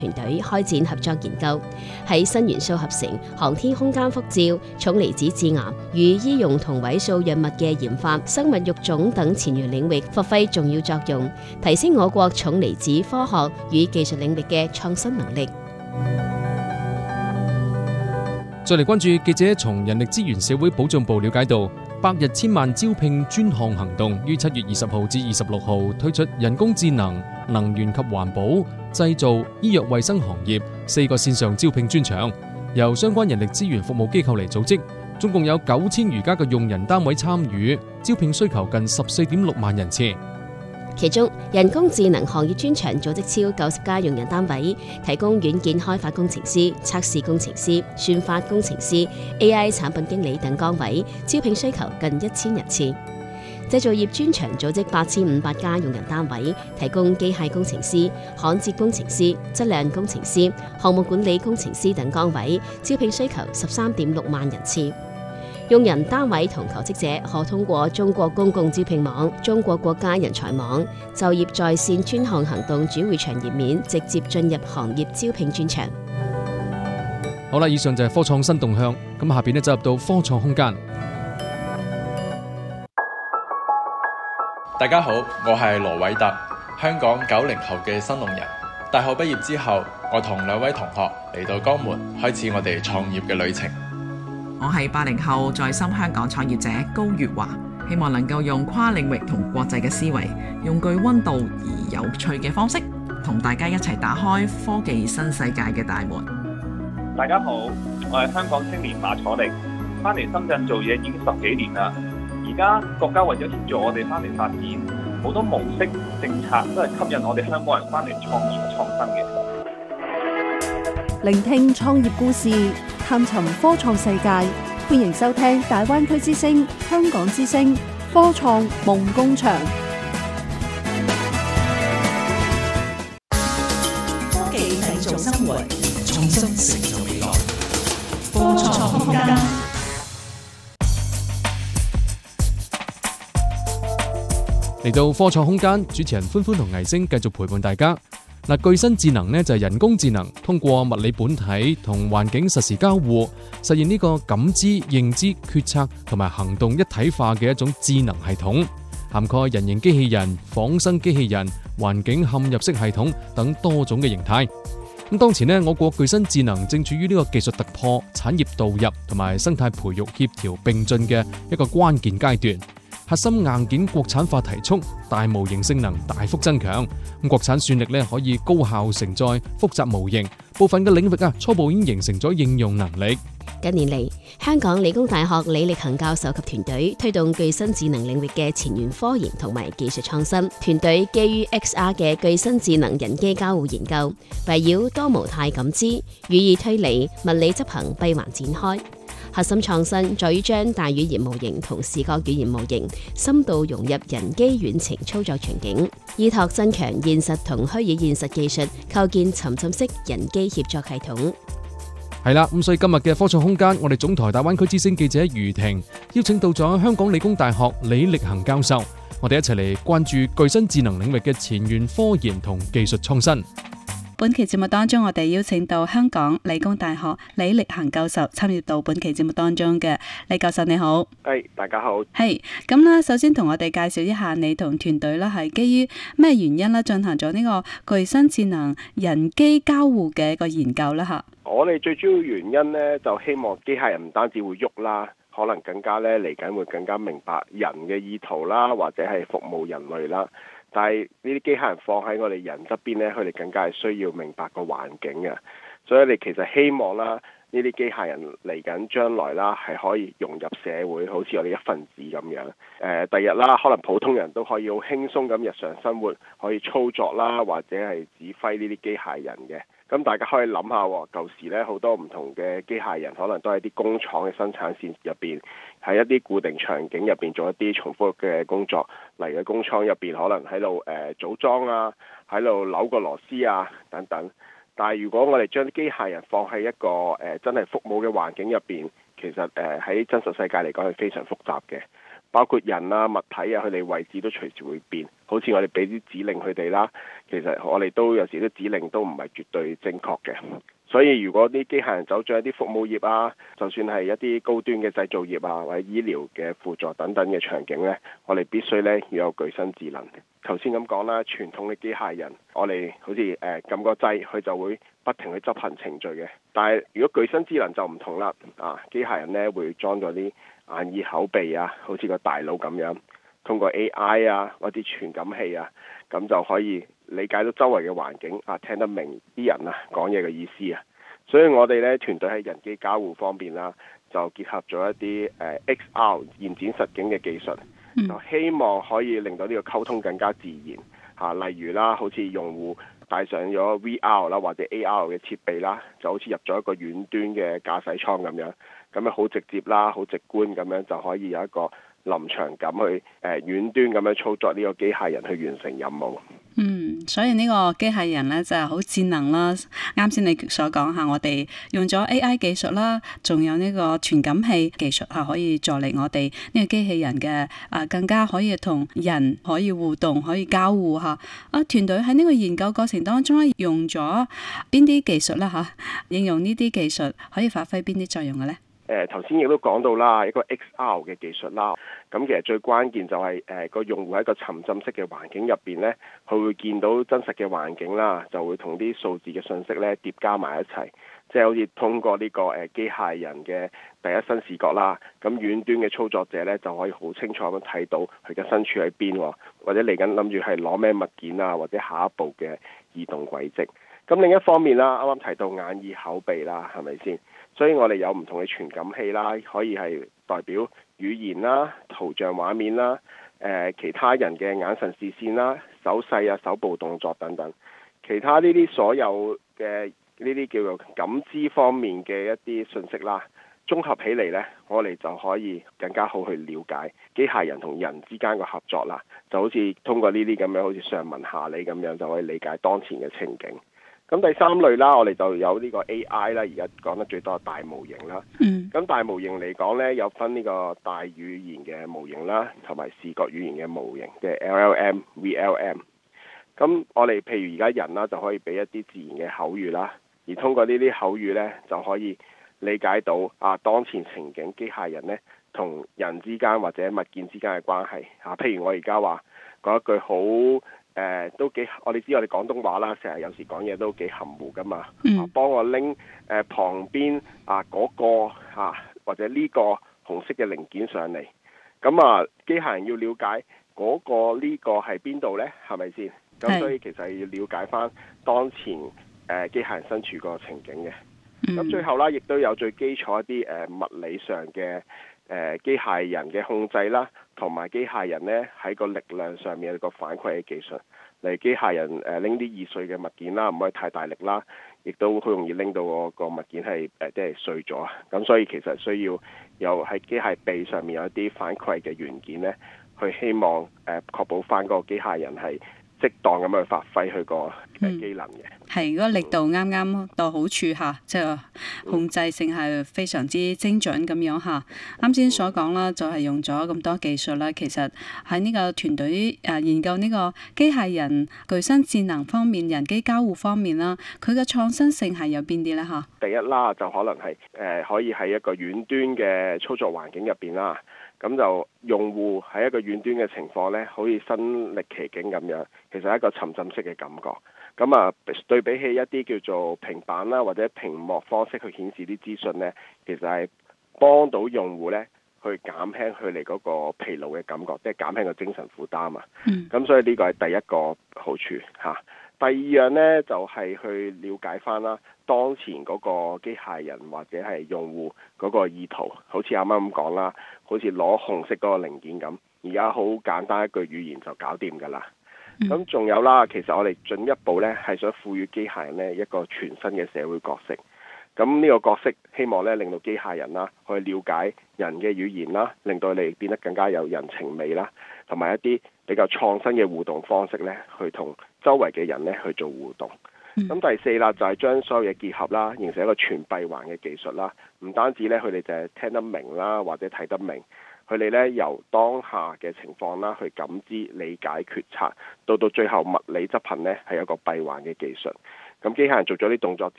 團隊開展合作研究，喺新元素合成、航天空間輻照、重離子致癌與醫用同位素藥物嘅研發、生物育種等前沿領域發揮重要作用，提升我國重離子科學與技術領域嘅創新能力。 再嚟關注記者從人力資源社會保障部了解到，百日千萬招聘專項行動於7月20號至26號推出人工智能、能源及環保、製造、醫藥衛生行業4個線上招聘專場，由相關人力資源服務機構嚟組織，總共有9000餘家嘅用人單位參與，招聘需求近14.6萬人次。 其中，人工智能行業專場組織超90家用人單位，提供軟件開發工程師、測試工程師、算法工程師、AI 產品經理等崗位，招聘需求近1000人次。製造業專場組織8500家用人單位，提供機械工程師、焊接工程師、質量工程師、項目管理工程師等崗位，招聘需求13.6萬人次。用人單位同求職者可通過中國公共招聘網、中國國家人才網、就業在線專項行動主會場頁面直接進入行業招聘專場。 好啦，以上就係科創新動向，咁下邊呢就入到科創空間。 大家好，我係羅偉特，香港90後嘅新農人。大學畢業之後，我同2位同學嚟到江門，開始我哋創業嘅旅程。 我係80後在深香港創業者高月華，希望能夠用跨領域同國際嘅思維，用具溫度而有趣嘅方式，同大家一齊打開科技新世界嘅大門。 大家好，我係香港青年馬楚力，翻嚟深圳做嘢已經10幾年啦。而家國家為咗協助我哋翻嚟發展，好多模式政策都係吸引我哋香港人翻嚟創業創新嘅。 聆聽創業故事，探尋科創世界，歡迎收聽大灣區之聲、香港之聲科創夢工場。 科技製造生活，創新成就未來。科創空間。 嚟到科創空間，主持人歡歡同倪星繼續陪伴大家。具身智能呢就係人工智能，通過物理本體同環境實時交互，實現呢個感知、認知、決策同埋行動一體化嘅一種智能系統，涵蓋人形機器人、仿生機器人、環境嵌入式系統等多種嘅形態。咁當前呢，我國具身智能正處於呢個技術突破、產業導入同埋生態培育協調並進嘅一個關鍵階段。核心硬件國產化提速，大模型性能大幅增強，咁國產算力咧可以高效承載複雜模型，部分嘅領域初步已經形成咗應用能力。 近年嚟，香港理工大學李力恒教授及團隊推動具身智能領域嘅前沿科研同埋技術創新。團隊基於 XR 嘅具身智能人機交互研究，圍繞多模態感知、語義推理、物理執行閉環展開。核心創新在於將大語言模型同視覺語言模型深度融入人機遠程操作場景，依託增強現實同虛擬現實技術，構建沉浸式人機協作系統。 係啦，咁所以今日嘅科創空間，我哋總台大灣區之聲記者余婷邀請到咗香港理工大學李力恒教授，我哋一齊嚟關注具身智能領域嘅前沿科研同技術創新。 本期節目當中，我哋邀請到香港理工大學李力恒教授參與到本期節目當中嘅。李教授你好。 大家好。 咁啦，首先同我哋介紹一下你同團隊啦，係基於咩原因啦進行咗呢個具身智能人機交互嘅一個研究啦吓。 我哋最主要原因呢，就希望機械人唔單止會喐啦，可能更加呢嚟緊會更加明白人嘅意圖啦，或者係服務人類啦。但係呢啲機械人放喺我哋人側邊呢，佢哋更加係需要明白個環境嘅，所以你其實希望啦，呢啲機械人嚟緊將來啦，係可以融入社會，好似我哋一份子咁樣。第日啦，可能普通人都可以好輕鬆咁日常生活可以操作啦，或者係指揮呢啲機械人嘅。咁大家可以諗下，舊時咧好多唔同嘅機械人，可能都係啲工廠嘅生產線入邊，喺一啲固定場景入邊做一啲重複嘅工作。例如工廠入邊可能喺度組裝啊，喺度扭個螺絲啊等等。但係如果我哋將啲機械人放喺一個真係服務嘅環境入邊，其實喺真實世界嚟講係非常複雜嘅。 包括人啊、物體啊，佢哋位置都隨時會變。好似我哋俾啲指令佢哋啦，其實我哋都有時啲指令都唔係絕對正確嘅。所以如果啲機械人走進一啲服務業啊，就算係一啲高端嘅製造業啊，或者醫療嘅輔助等等嘅場景呢，我哋必須呢要有具身智能。頭先咁講啦，傳統嘅機械人，我哋好似撳個掣，佢就會不停去執行程序嘅。但係如果具身智能就唔同啦，機械人呢會裝咗啲眼耳口鼻啊，好似個大腦咁樣，通過 AI 啊或者傳感器啊，咁就可以理解到周圍嘅環境啊，聽得明啲人啊講嘢嘅意思啊。所以我哋呢團隊喺人機交互方面啦，就結合咗一啲XR 延展實境嘅技術，就希望可以令到呢個溝通更加自然。例如啦，好似用戶戴上咗 VR 啦或者 AR 嘅設備啦，就好似入咗一個遠端嘅駕駛艙咁樣，咁樣好直接啦，好直觀咁樣就可以有一個臨場感去遠端咁樣操作呢個機械人去完成任務。 所以呢個機械人咧就係好智能啦。啱先你所講下，我哋用咗 AI 技術啦，仲有呢個傳感器技術係可以助力我哋呢個機器人嘅更加可以同人可以互動，可以交互嚇。團隊喺呢個研究過程當中咧，用咗邊啲技術啦嚇？應用呢啲技術可以發揮邊啲作用嘅咧？ 頭先亦都講到啦，一個 XR 嘅技術啦，咁其實最關鍵就係個用戶喺個沉浸式嘅環境入邊呢，佢會見到真實嘅環境啦，就會同啲數字嘅信息呢疊加埋一齊，即係好似通過呢個機械人嘅第一身視覺啦，咁遠端嘅操作者呢，就可以好清楚咁睇到佢嘅身處喺邊，或者嚟緊諗住係攞咩物件啊，或者下一步嘅移動軌跡。咁另一方面啦，啱啱提到眼耳口鼻啦，係咪先？所以我哋有唔同嘅傳感器啦，可以係代表語言啦、圖像畫面啦、其他人嘅眼神視線啦、手勢啊、手部動作等等，其他呢啲所有嘅呢啲叫做感知方面嘅一啲信息啦，綜合起嚟呢，我哋就可以更加好去了解機械人同人之間嘅合作啦，就好似通過呢啲咁樣，好似上文下理咁樣，就可以理解當前嘅情景。咁第三類啦，我哋就有呢個 AI 啦，而家講得最多係大模型啦。咁大模型嚟講呢，有分呢個大語言嘅模型啦，同埋視覺語言嘅模型，即係 LLM、VLM。咁我哋譬如而家人啦，就可以俾一啲自然嘅口語啦，而通過呢啲口語呢，就可以理解到當前情景機械人呢同人之間或者物件之間嘅關係。譬如我而家話講一句好都幾，我哋知我哋廣東話啦，成日有時講嘢都幾含糊噶嘛。幫我拎旁邊嗰個或者呢個紅色嘅零件上嚟。咁機械人要了解嗰個呢個係邊度呢？係咪先？咁所以其實要了解翻當前機械人身處個情景嘅。咁最後啦，亦都有最基礎一啲物理上嘅機械人嘅控制啦，同埋機械人呢喺個力量上面有個反饋嘅技術。例如機械人拎啲易碎嘅物件啦，唔可以太大力啦，亦都好容易拎到個物件係即係碎咗。咁所以其實需要有喺機械臂上面有一啲反饋嘅元件呢，去希望確保翻個機械人係適當咁去發揮佢個機能嘅。 係，如果力度啱啱到好處嚇，即係控制性係非常之精準咁樣嚇。啱先所講啦，就係用咗咁多技術啦。其實喺呢個團隊研究呢個機械人具身智能方面、人機交互方面啦，佢嘅創新性係有邊啲咧嚇？第一啦，就可能係可以喺一個遠端嘅操作環境入邊啦。咁就用戶喺一個遠端嘅情況呢，好似身歷其境咁樣，其實係一個沉浸式嘅感覺。咁對比起一啲叫做平板啦或者屏幕方式去顯示啲資訊呢，其實係幫到用戶呢去減輕佢哋嗰個疲勞嘅感覺，即係減輕個精神負擔啊。咁所以呢個係第一個好處嚇。第二樣呢，就係去了解翻啦，當前嗰個機械人或者係用戶嗰個意圖，好似啱啱咁講啦，好似攞紅色嗰個零件咁，而家好簡單一句語言就搞掂㗎啦。咁仲有啦，其實我哋進一步呢係想賦予機械人呢一個全新嘅社會角色。咁呢個角色希望呢令到機械人啦去了解人嘅語言啦，令到你變得更加有人情味啦，同埋一啲比較創新嘅互動方式呢，去同周圍嘅人呢去做互動。咁第四啦，就係將所有嘢結合啦，形成一個全閉環嘅技術啦。唔單止呢，佢哋就係聽得明啦，或者睇得明， 佢哋咧由當下嘅情況啦去感知、理解、決策，到最後物理執行咧係一個閉環嘅技術。咁機械人做咗啲動作